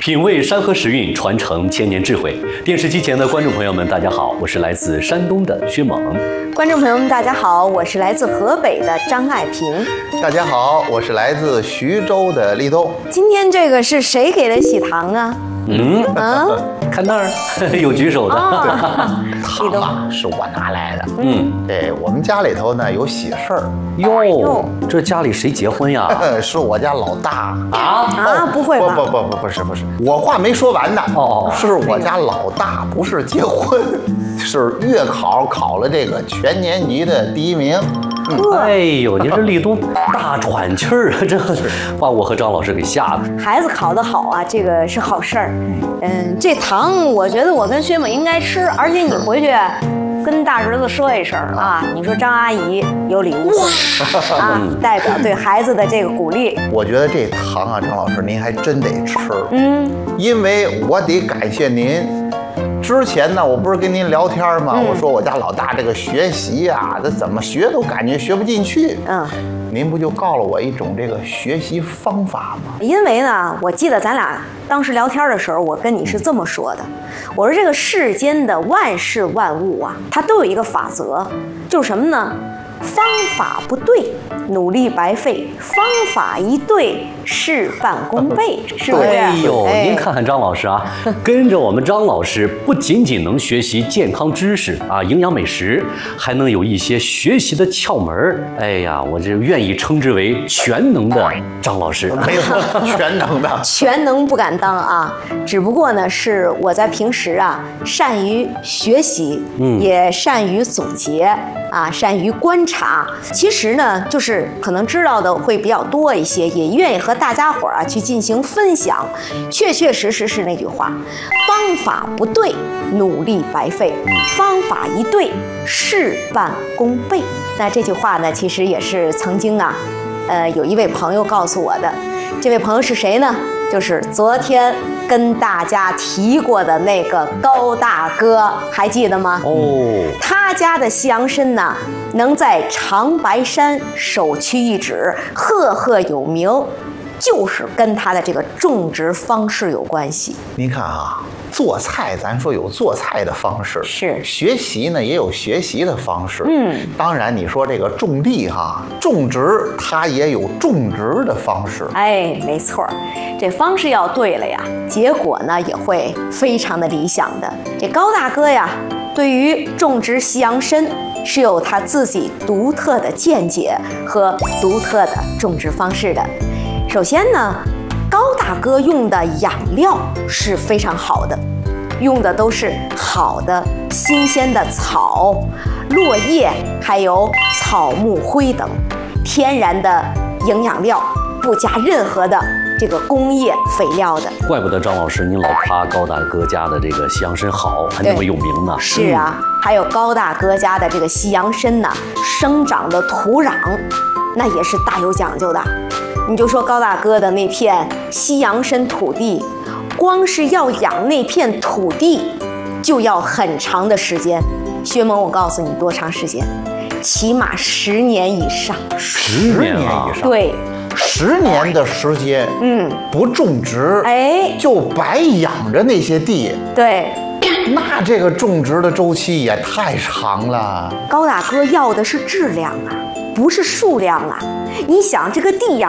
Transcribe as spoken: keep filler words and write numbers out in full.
品味山河时韵，传承千年智慧。电视机前的观众朋友们，大家好，我是来自山东的薛猛。 观众朋友们，大家好，我是来自河北的张爱萍。 大家好，我是来自徐州的立冬。 今天这个是谁给的喜糖啊？ 嗯啊，看那儿有举手的。 哦、 糖啊，是我拿来的。 嗯， 对，我们家里头呢有喜事儿。 哟，这家里谁结婚呀？ 是我家老大啊啊！不会吧？ 不不不不不是不是，我话没说完呢。 哦， 是我家老大，不是结婚，是月考考了这个全年级的第一名。 嗯、哎呦，你这立冬大喘气儿啊，这把我和张老师给吓的。 孩子考得好啊，这个是好事儿。嗯，这糖我觉得我跟薛猛应该吃，而且你回去跟大侄子说一声啊，你说张阿姨有礼物送啊，代表对孩子的这个鼓励。 我觉得这糖啊，张老师您还真得吃。 嗯， 因为我得感谢您。之前呢，我不是跟您聊天吗？嗯、我说我家老大这个学习啊，这怎么学都感觉学不进去。嗯，您不就告了我一种这个学习方法吗？ 因为呢，我记得咱俩当时聊天的时候，我跟你是这么说的，我说这个世间的万事万物啊，它都有一个法则，就是什么呢？方法不对，努力白费；方法一对，事半功倍，是不是？ 哎呦，哎您看看张老师啊，跟着我们张老师，不仅仅能学习健康知识啊、营养美食，还能有一些学习的窍门。哎呀，我这愿意称之为全能的张老师。 没错，全能的。 全能不敢当啊，只不过呢，是我在平时啊，善于学习，嗯，也善于总结啊，善于观察。其实呢，就是可能知道的会比较多一些，也愿意和大家伙儿啊去进行分享。确确实实是那句话，方法不对，努力白费；方法一对，事半功倍。那这句话呢，其实也是曾经啊，呃，有一位朋友告诉我的。这位朋友是谁呢？就是昨天跟大家提过的那个高大哥，还记得吗？哦，他家的西洋参呢，能在长白山首屈一指，赫赫有名，就是跟他的这个种植方式有关系。 您看啊，做菜咱说有做菜的方式， 是学习呢也有学习的方式。 嗯， 当然你说这个种地哈，种植它也有种植的方式。 哎，没错，这方式要对了呀，结果呢也会非常的理想的。这高大哥呀，对于种植西洋参是有他自己独特的见解和独特的种植方式的。首先呢，高大哥用的养料是非常好的，用的都是好的新鲜的草、落叶，还有草木灰等天然的营养料，不加任何的这个工业肥料的。 怪不得张老师您老夸高大哥家的这个西洋参好，还那么有名呢。 是啊，还有高大哥家的这个西洋参呢，生长的土壤那也是大有讲究的。你就说高大哥的那片西洋参土地，光是要养那片土地就要很长的时间。薛猛，我告诉你多长时间？起码十年以上。 十年以上？ 对， 十年的时间，嗯，不种植， 哎， 就白养着那些地。 对， 那这个种植的周期也太长了。 高大哥要的是质量啊，不是数量啊。你想这个地呀，